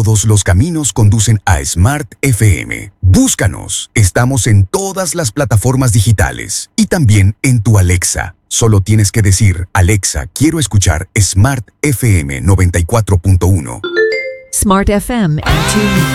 Todos los caminos conducen a Smart FM. Búscanos. Estamos en todas las plataformas digitales y también en tu Alexa. Solo tienes que decir, Alexa, quiero escuchar Smart FM 94.1. Smart FM and TuneIn.